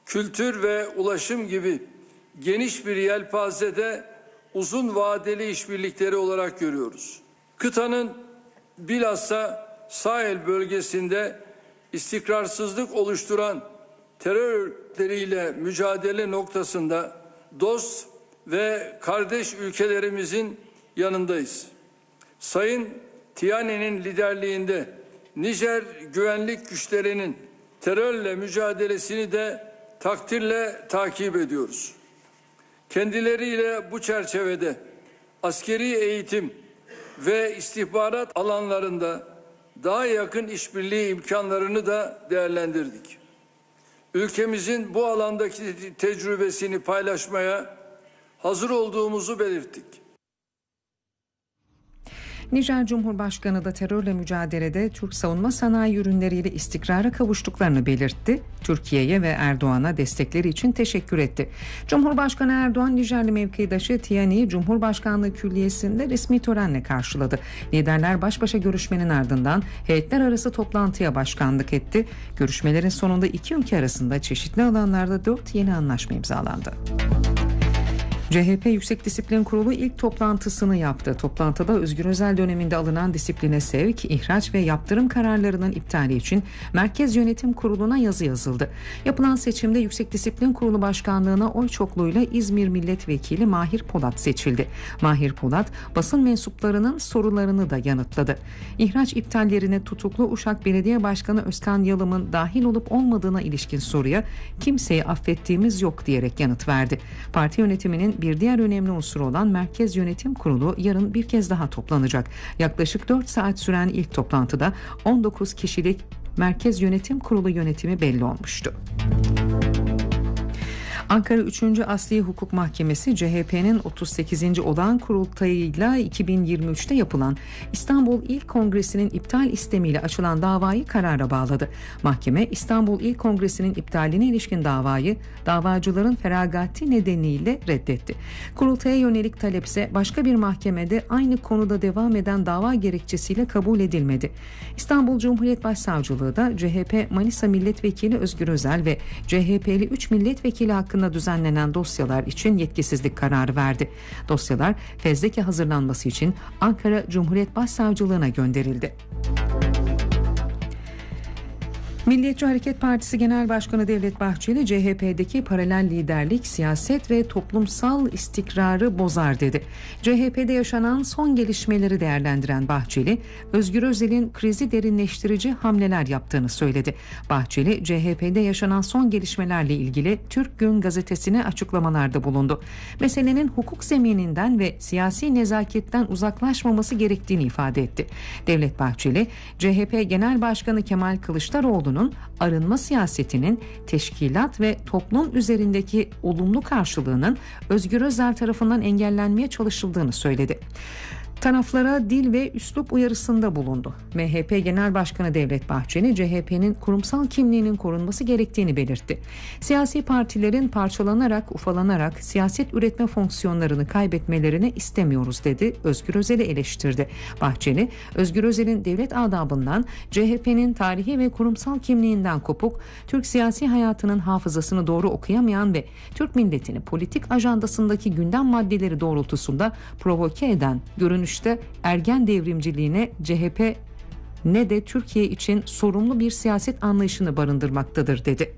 kültür ve ulaşım gibi geniş bir yelpazede uzun vadeli işbirlikleri olarak görüyoruz. Kıtanın bilhassa Sahel bölgesinde istikrarsızlık oluşturan terör örgütleriyle mücadele noktasında dost ve kardeş ülkelerimizin yanındayız. Sayın Tiani'nin liderliğinde Nijer güvenlik güçlerinin terörle mücadelesini de takdirle takip ediyoruz. Kendileriyle bu çerçevede askeri eğitim ve istihbarat alanlarında daha yakın işbirliği imkanlarını da değerlendirdik. Ülkemizin bu alandaki tecrübesini paylaşmaya hazır olduğumuzu belirttik. Nijer Cumhurbaşkanı da terörle mücadelede Türk savunma sanayi ürünleriyle istikrara kavuştuklarını belirtti. Türkiye'ye ve Erdoğan'a destekleri için teşekkür etti. Cumhurbaşkanı Erdoğan, Nijerli mevkidaşı Tiani'yi Cumhurbaşkanlığı Külliyesi'nde resmi törenle karşıladı. Liderler baş başa görüşmenin ardından heyetler arası toplantıya başkanlık etti. Görüşmelerin sonunda iki ülke arasında çeşitli alanlarda 4 yeni anlaşma imzalandı. CHP Yüksek Disiplin Kurulu ilk toplantısını yaptı. Toplantıda Özgür Özel döneminde alınan disipline sevk, ihraç ve yaptırım kararlarının iptali için Merkez Yönetim Kurulu'na yazı yazıldı. Yapılan seçimde Yüksek Disiplin Kurulu Başkanlığı'na oy çokluğuyla İzmir Milletvekili Mahir Polat seçildi. Mahir Polat, basın mensuplarının sorularını da yanıtladı. İhraç iptallerine tutuklu Uşak Belediye Başkanı Özkan Yalım'ın dahil olup olmadığına ilişkin soruya "Kimseyi affettiğimiz yok" diyerek yanıt verdi. Parti yönetiminin bir diğer önemli unsuru olan Merkez Yönetim Kurulu yarın bir kez daha toplanacak. Yaklaşık 4 saat süren ilk toplantıda 19 kişilik Merkez Yönetim Kurulu yönetimi belli olmuştu. Ankara 3. Asliye Hukuk Mahkemesi, CHP'nin 38. olağan kurultayıyla 2023'te yapılan İstanbul İl Kongresi'nin iptal istemiyle açılan davayı karara bağladı. Mahkeme, İstanbul İl Kongresi'nin iptaline ilişkin davayı davacıların feragati nedeniyle reddetti. Kurultaya yönelik talepse başka bir mahkemede aynı konuda devam eden dava gerekçesiyle kabul edilmedi. İstanbul Cumhuriyet Başsavcılığı da CHP Manisa Milletvekili Özgür Özel ve CHP'li 3 milletvekili hakkında düzenlenen dosyalar için yetkisizlik kararı verdi. Dosyalar fezleke hazırlanması için Ankara Cumhuriyet Başsavcılığına gönderildi. Milliyetçi Hareket Partisi Genel Başkanı Devlet Bahçeli, CHP'deki paralel liderlik siyaset ve toplumsal istikrarı bozar dedi. CHP'de yaşanan son gelişmeleri değerlendiren Bahçeli, Özgür Özel'in krizi derinleştirici hamleler yaptığını söyledi. Bahçeli, CHP'de yaşanan son gelişmelerle ilgili Türk Gün gazetesine açıklamalarda bulundu. Meselenin hukuk zemininden ve siyasi nezaketten uzaklaşmaması gerektiğini ifade etti. Devlet Bahçeli, CHP Genel Başkanı Kemal Kılıçdaroğlu'nun arınma siyasetinin teşkilat ve toplum üzerindeki olumlu karşılığının Özgür Özel tarafından engellenmeye çalışıldığını söyledi. Taraflara dil ve üslup uyarısında bulundu. MHP Genel Başkanı Devlet Bahçeli, CHP'nin kurumsal kimliğinin korunması gerektiğini belirtti. Siyasi partilerin parçalanarak, ufalanarak siyaset üretme fonksiyonlarını kaybetmelerini istemiyoruz dedi. Özgür Özel'i eleştirdi. Bahçeli, Özgür Özel'in devlet adabından, CHP'nin tarihi ve kurumsal kimliğinden kopuk, Türk siyasi hayatının hafızasını doğru okuyamayan ve Türk milletini politik ajandasındaki gündem maddeleri doğrultusunda provoke eden görünüşte ergen devrimciliğine CHP ne de Türkiye için sorumlu bir siyaset anlayışını barındırmaktadır dedi.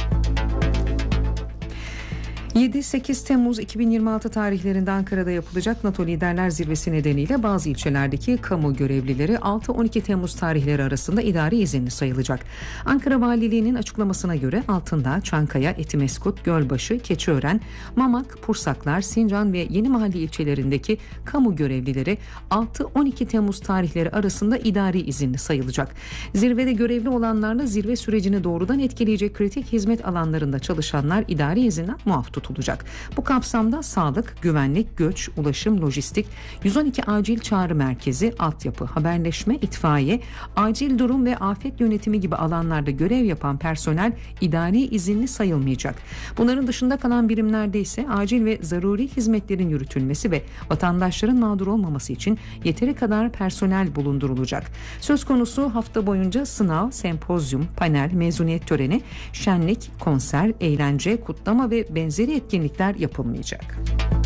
7-8 Temmuz 2026 tarihlerinde Ankara'da yapılacak NATO Liderler Zirvesi nedeniyle bazı ilçelerdeki kamu görevlileri 6-12 Temmuz tarihleri arasında idari izinli sayılacak. Ankara Valiliği'nin açıklamasına göre Altındağ, Çankaya, Etimeskut, Gölbaşı, Keçiören, Mamak, Pursaklar, Sincan ve Yenimahalle ilçelerindeki kamu görevlileri 6-12 Temmuz tarihleri arasında idari izinli sayılacak. Zirvede görevli olanlarla zirve sürecini doğrudan etkileyecek kritik hizmet alanlarında çalışanlar idari izinden muaf tutulacak. tutulacak. Bu kapsamda sağlık, güvenlik, göç, ulaşım, lojistik, 112 acil çağrı merkezi, altyapı, haberleşme, itfaiye, acil durum ve afet yönetimi gibi alanlarda görev yapan personel idari izinli sayılmayacak. Bunların dışında kalan birimlerde ise acil ve zaruri hizmetlerin yürütülmesi ve vatandaşların mağdur olmaması için yeteri kadar personel bulundurulacak. Söz konusu hafta boyunca sınav, sempozyum, panel, mezuniyet töreni, şenlik, konser, eğlence, kutlama ve benzeri etkinlikler yapılmayacak.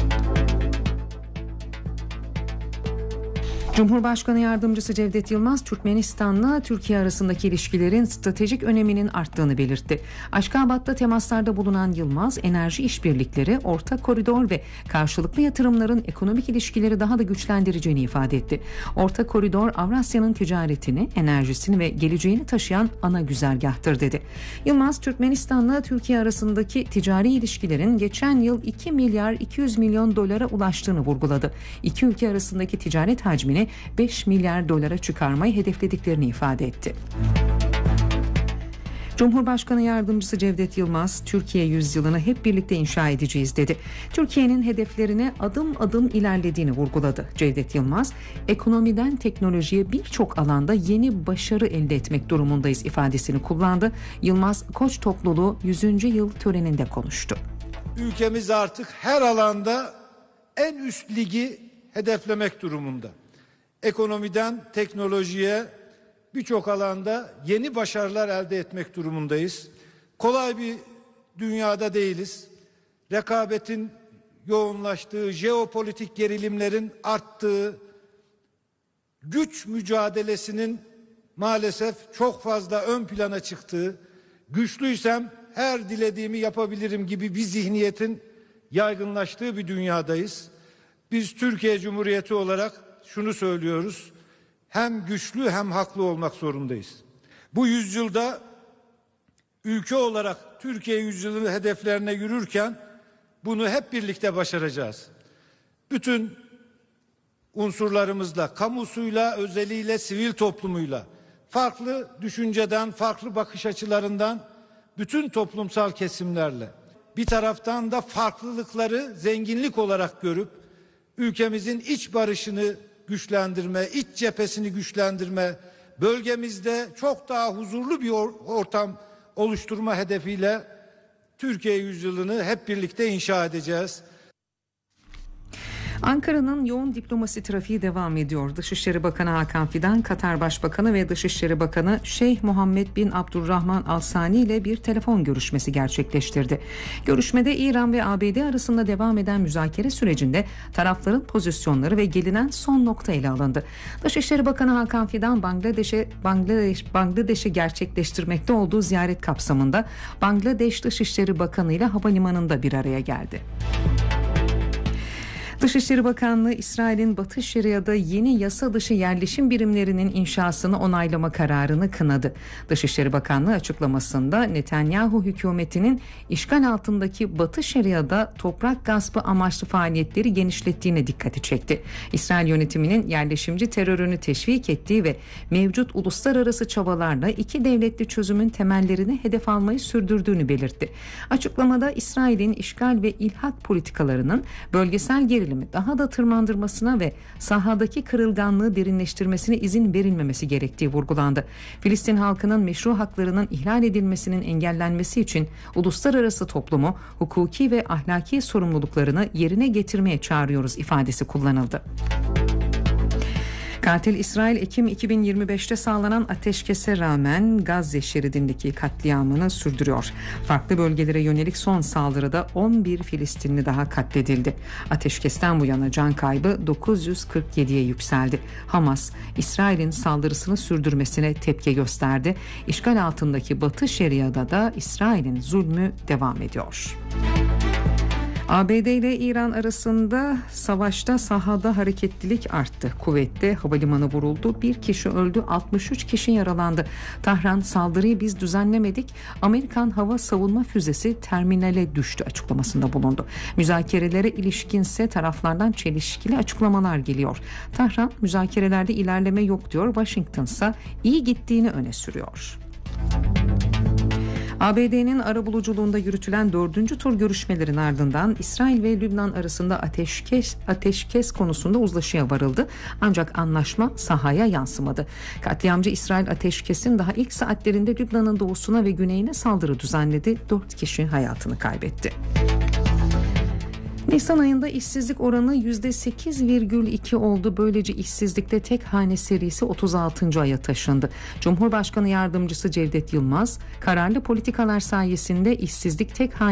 Cumhurbaşkanı Yardımcısı Cevdet Yılmaz, Türkmenistan'la Türkiye arasındaki ilişkilerin stratejik öneminin arttığını belirtti. Aşkabat'ta temaslarda bulunan Yılmaz, enerji işbirlikleri, orta koridor ve karşılıklı yatırımların ekonomik ilişkileri daha da güçlendireceğini ifade etti. Orta koridor, Avrasya'nın ticaretini, enerjisini ve geleceğini taşıyan ana güzergahtır dedi. Yılmaz, Türkmenistan'la Türkiye arasındaki ticari ilişkilerin geçen yıl 2 milyar 200 milyon dolara ulaştığını vurguladı. İki ülke arasındaki ticaret hacmini 5 milyar dolara çıkarmayı hedeflediklerini ifade etti. Cumhurbaşkanı Yardımcısı Cevdet Yılmaz, Türkiye yüzyılını hep birlikte inşa edeceğiz dedi. Türkiye'nin hedeflerine adım adım ilerlediğini vurguladı. Cevdet Yılmaz, ekonomiden teknolojiye birçok alanda yeni başarı elde etmek durumundayız ifadesini kullandı. Yılmaz, Koç Topluluğu 100. yıl töreninde konuştu. Ülkemiz artık her alanda en üst ligi hedeflemek durumunda. Ekonomiden teknolojiye birçok alanda yeni başarılar elde etmek durumundayız. Kolay bir dünyada değiliz. Rekabetin yoğunlaştığı, jeopolitik gerilimlerin arttığı, güç mücadelesinin maalesef çok fazla ön plana çıktığı, güçlüysem her dilediğimi yapabilirim gibi bir zihniyetin yaygınlaştığı bir dünyadayız. Biz Türkiye Cumhuriyeti olarak şunu söylüyoruz, hem güçlü hem haklı olmak zorundayız. Bu yüzyılda ülke olarak Türkiye yüzyılı hedeflerine yürürken bunu hep birlikte başaracağız. Bütün unsurlarımızla, kamusuyla, özeliyle, sivil toplumuyla, farklı düşünceden, farklı bakış açılarından bütün toplumsal kesimlerle, bir taraftan da farklılıkları zenginlik olarak görüp ülkemizin iç barışını güçlendirme, iç cephesini güçlendirme, bölgemizde çok daha huzurlu bir ortam oluşturma hedefiyle Türkiye yüzyılını hep birlikte inşa edeceğiz. Ankara'nın yoğun diplomasi trafiği devam ediyor. Dışişleri Bakanı Hakan Fidan, Katar Başbakanı ve Dışişleri Bakanı Şeyh Muhammed bin Abdurrahman Al Sani ile bir telefon görüşmesi gerçekleştirdi. Görüşmede İran ve ABD arasında devam eden müzakere sürecinde tarafların pozisyonları ve gelinen son nokta ele alındı. Dışişleri Bakanı Hakan Fidan, Bangladeş'e gerçekleştirmekte olduğu ziyaret kapsamında Bangladeş Dışişleri Bakanı ile havalimanında bir araya geldi. Dışişleri Bakanlığı, İsrail'in Batı Şeria'da yeni yasa dışı yerleşim birimlerinin inşasını onaylama kararını kınadı. Dışişleri Bakanlığı açıklamasında Netanyahu hükümetinin işgal altındaki Batı Şeria'da toprak gaspı amaçlı faaliyetleri genişlettiğine dikkati çekti. İsrail yönetiminin yerleşimci terörünü teşvik ettiği ve mevcut uluslararası çabalarla iki devletli çözümün temellerini hedef almayı sürdürdüğünü belirtti. Açıklamada İsrail'in işgal ve ilhak politikalarının bölgesel gerilimi daha da tırmandırmasına ve sahadaki kırılganlığı derinleştirmesine izin verilmemesi gerektiği vurgulandı. Filistin halkının meşru haklarının ihlal edilmesinin engellenmesi için uluslararası toplumu hukuki ve ahlaki sorumluluklarını yerine getirmeye çağırıyoruz ifadesi kullanıldı. Katil İsrail, Ekim 2025'te sağlanan ateşkese rağmen Gazze şeridindeki katliamını sürdürüyor. Farklı bölgelere yönelik son saldırıda 11 Filistinli daha katledildi. Ateşkesten bu yana can kaybı 947'ye yükseldi. Hamas, İsrail'in saldırısını sürdürmesine tepki gösterdi. İşgal altındaki Batı Şeria'da da İsrail'in zulmü devam ediyor. ABD ile İran arasında savaşta sahada hareketlilik arttı. Kuveyt'te havalimanı vuruldu. 1 kişi öldü, 63 kişi yaralandı. Tahran, saldırıyı biz düzenlemedik. Amerikan hava savunma füzesi terminale düştü açıklamasında bulundu. Müzakerelere ilişkinse taraflardan çelişkili açıklamalar geliyor. Tahran, müzakerelerde ilerleme yok diyor. Washington ise iyi gittiğini öne sürüyor. ABD'nin arabuluculuğunda yürütülen 4. tur görüşmelerin ardından İsrail ve Lübnan arasında ateşkes konusunda uzlaşıya varıldı. Ancak anlaşma sahaya yansımadı. Katliamcı İsrail ateşkesin daha ilk saatlerinde Lübnan'ın doğusuna ve güneyine saldırı düzenledi. 4 kişi hayatını kaybetti. Nisan ayında işsizlik oranı %8,2 oldu. Böylece işsizlikte tek hane serisi 36. aya taşındı. Cumhurbaşkanı Yardımcısı Cevdet Yılmaz, kararlı politikalar sayesinde işsizlik tek hane